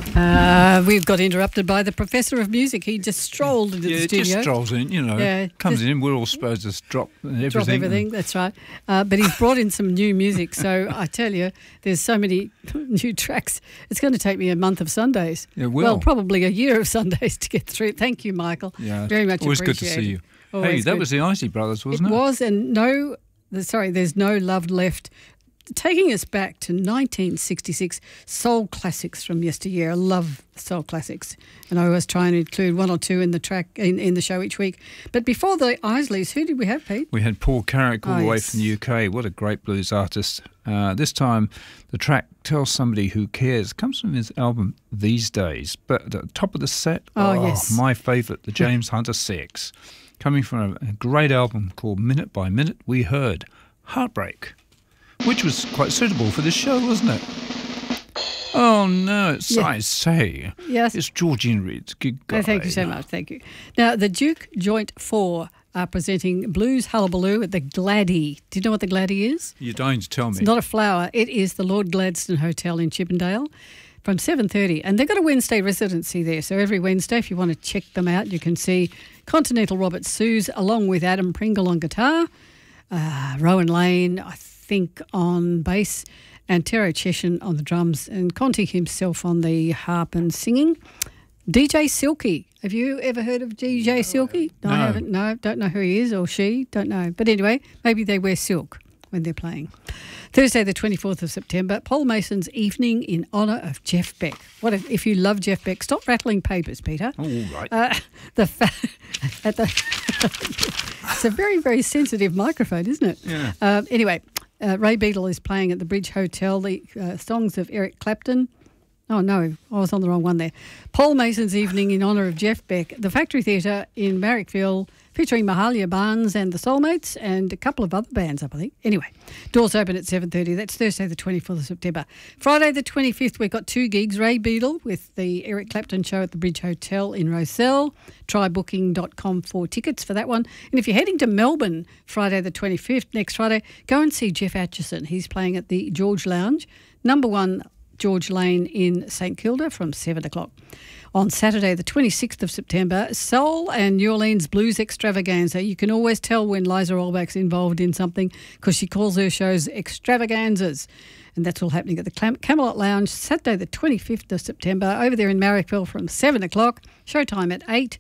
We've got interrupted by the Professor of Music. He just strolled into the studio. Yeah, just strolls in, comes in, we're all supposed to drop everything. Drop everything, that's right. But he's brought in some new music, so I tell you, there's so many new tracks. It's going to take me a month of Sundays. Yeah, well, probably a year of Sundays to get through. Thank you, Michael. Yeah, very much always appreciated. Good to see you. Always hey, that good. was the Isley Brothers, wasn't it? It was, and there's no love left. Taking us back to 1966, soul classics from yesteryear. I love soul classics, and I always try and include one or two in the track in the show each week. But before the Isleys, who did we have, Pete? We had Paul Carrick all the way from the UK. What a great blues artist. This time, the track Tell Somebody Who Cares comes from his album These Days. But at the top of the set, yes, my favourite, the James Hunter 6. Coming from a great album called Minute by Minute, we heard Heartbreak, which was quite suitable for this show, wasn't it? Oh, no, I say. Yes. It's Georgina Reed's gig guide. Thank you so much, thank you. Now, the Duke Joint 4 are presenting Blues Hullabaloo at the Gladdy. Do you know what the Gladdy is? You're dying to tell me. It's not a flower. It is the Lord Gladstone Hotel in Chippendale from 7:30. And they've got a Wednesday residency there. So every Wednesday, if you want to check them out, you can see Continental Robert Sues along with Adam Pringle on guitar, Rowan Lane, I think, on bass, and Tero Cheshin on the drums, and Conti himself on the harp and singing. DJ Silky. Have you ever heard of DJ Silky? No. I haven't. No, don't know who he is or she. Don't know. But anyway, maybe they wear silk when they're playing. Thursday the 24th of September, Paul Mason's Evening in honour of Jeff Beck. If you love Jeff Beck, stop rattling papers, Peter. Oh, all right. It's a very, very sensitive microphone, isn't it? Yeah. Anyway, Ray Beadle is playing at the Bridge Hotel, the songs of Eric Clapton. Oh, no, I was on the wrong one there. Paul Mason's Evening in honour of Jeff Beck. The Factory Theatre in Marrickville, featuring Mahalia Barnes and the Soulmates and a couple of other bands, I think. Anyway, doors open at 7:30. That's Thursday the 24th of September. Friday the 25th, we've got two gigs. Ray Beadle with the Eric Clapton show at the Bridge Hotel in Roselle. Try booking.com for tickets for that one. And if you're heading to Melbourne Friday the 25th, next Friday, go and see Jeff Atchison. He's playing at the George Lounge, number 1 George Lane in St Kilda from 7 o'clock. On Saturday, the 26th of September, Soul and New Orleans Blues Extravaganza. You can always tell when Liza Rollback's involved in something because she calls her shows extravaganzas. And that's all happening at the Camelot Lounge, Saturday, the 25th of September, over there in Marrickville from 7 o'clock. Showtime at 8.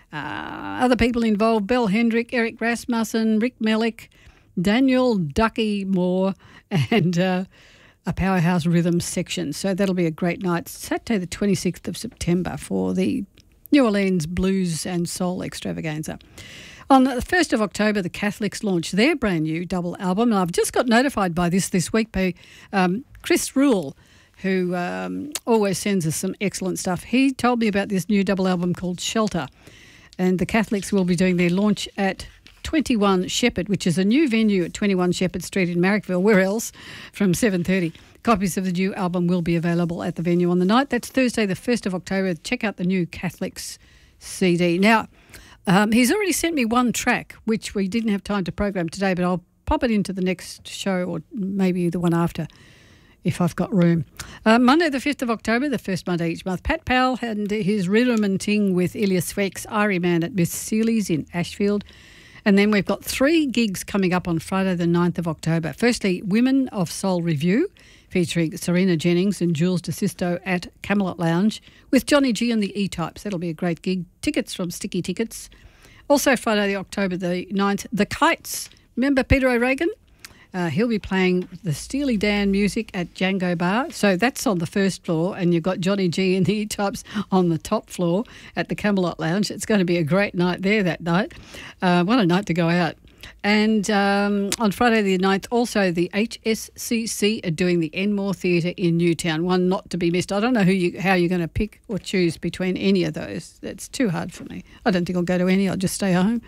Other people involved, Belle Hendrick, Eric Rasmussen, Rick Mellick, Daniel Ducky Moore, and a Powerhouse Rhythm section. So that'll be a great night. Saturday the 26th of September for the New Orleans Blues and Soul Extravaganza. On the 1st of October, the Catholics launched their brand new double album. And I've just got notified by this week by Chris Rule, who always sends us some excellent stuff. He told me about this new double album called Shelter. And the Catholics will be doing their launch at 21 Shepherd, which is a new venue at 21 Shepherd Street in Marrickville. Where else? From 7:30. Copies of the new album will be available at the venue on the night. That's Thursday, the 1st of October. Check out the new Catholics CD. Now, he's already sent me one track, which we didn't have time to program today, but I'll pop it into the next show or maybe the one after if I've got room. Monday, the 5th of October, the first Monday each month, Pat Powell and his Rhythm and Ting with Elias Fwex, Irie Man at Miss Seeley's in Ashfield. And then we've got 3 gigs coming up on Friday the 9th of October. Firstly, Women of Soul Review, featuring Serena Jennings and Jules DeSisto at Camelot Lounge with Johnny G and the E-Types. That'll be a great gig. Tickets from Sticky Tickets. Also Friday, October the 9th, The Kites. Remember Peter O'Regan? He'll be playing the Steely Dan music at Django Bar. So that's on the first floor, and you've got Johnny G and the E-Types on the top floor at the Camelot Lounge. It's going to be a great night there that night. What a night to go out. And on Friday the 9th, also the HSCC are doing the Enmore Theatre in Newtown, one not to be missed. I don't know how you're going to pick or choose between any of those. That's too hard for me. I don't think I'll go to any. I'll just stay home.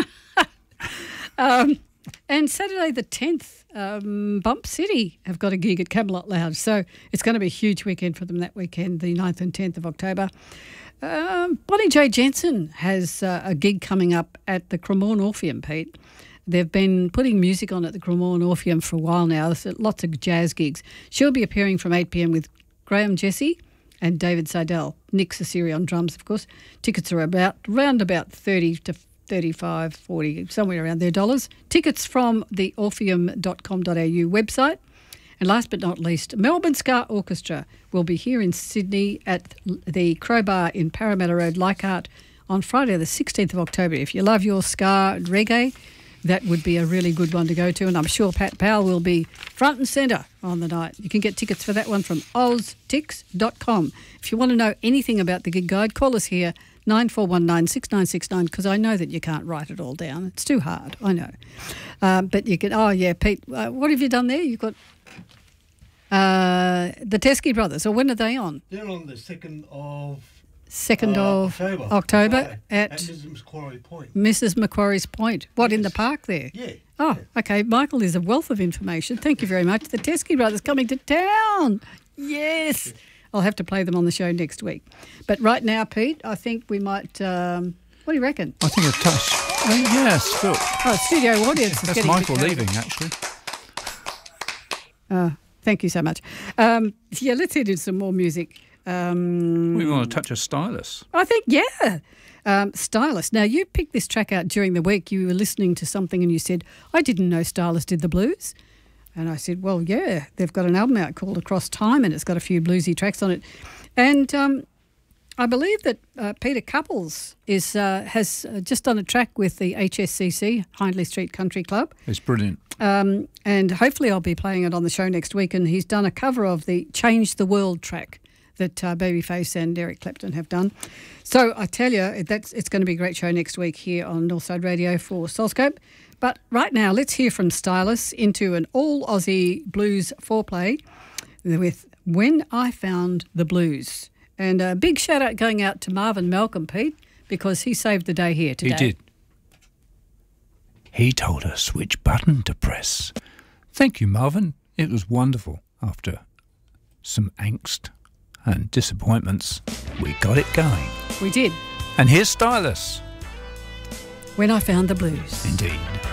And Saturday the 10th, Bump City have got a gig at Camelot Lounge. So it's going to be a huge weekend for them that weekend, the 9th and 10th of October. Bonnie J. Jensen has a gig coming up at the Cremorne Orpheum, Pete. They've been putting music on at the Cremorne Orpheum for a while now. There's lots of jazz gigs. She'll be appearing from 8 p.m. with Graham Jesse and David Seidel. Nick Ciceri on drums, of course. Tickets are around about 30 to 35, 40, somewhere around there dollars. Tickets from the orpheum.com.au website. And last but not least, Melbourne Ska Orchestra will be here in Sydney at the Crowbar in Parramatta Road, Leichhardt, on Friday the 16th of October. If you love your ska and reggae, that would be a really good one to go to, and I'm sure Pat Powell will be front and centre on the night. You can get tickets for that one from oztix.com. If you want to know anything about the gig guide, call us here, 9419 because I know that you can't write it all down. It's too hard, I know. But you can, Pete, what have you done there? You've got the Teskey Brothers, or when are they on? They're on the 2nd of October at Mrs. Macquarie Point. Mrs. Macquarie's Point. What, in the park there? Yeah. Oh, okay. Michael is a wealth of information. Thank you very much. The Teskey Brothers coming to town. Yes. I'll have to play them on the show next week. But right now, Pete, I think we might... what do you reckon? I think a touch. Yes, Phil. Oh, studio audience is That's getting... Michael leaving, actually. Thank you so much. Let's head into some more music. We want to touch a stylus. I think, yeah. Stylus. Now, you picked this track out during the week. You were listening to something and you said, I didn't know Stylus did the blues. And I said, well, yeah, they've got an album out called Across Time and it's got a few bluesy tracks on it. And I believe that Peter Couples has just done a track with the HSCC, Hindley Street Country Club. It's brilliant. And hopefully I'll be playing it on the show next week. And he's done a cover of the Change the World track that Babyface and Eric Clapton have done. So I tell you, it's going to be a great show next week here on Northside Radio for Soulscope. But right now, let's hear from Stylus into an all-Aussie blues foreplay with When I Found the Blues. And a big shout-out going out to Marvin Malcolm, Pete, because he saved the day here today. He did. He told us which button to press. Thank you, Marvin. It was wonderful. After some angst and disappointments, we got it going. We did. And here's Stylus. When I Found the Blues. Indeed.